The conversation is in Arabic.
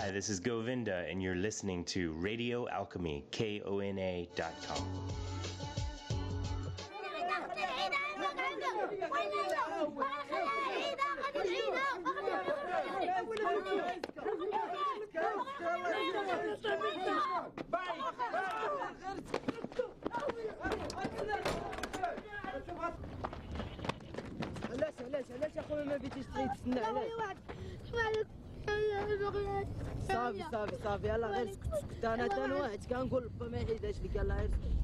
Hi, this is Govinda, and you're listening to Radio Alchemy, KONA.com. علاش اخويا ما بغيتيش تستنى علاش صافي يلاه غير سكت انا حتى واحد كنقول با ما يحيدهاش لك يلاه غير